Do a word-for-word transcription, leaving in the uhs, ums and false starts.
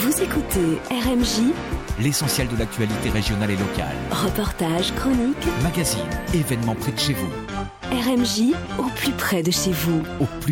Vous écoutez R M J, l'essentiel de l'actualité régionale et locale. Reportages, chroniques, magazines, événements près de chez vous. R M J, au plus près de chez vous. Au plus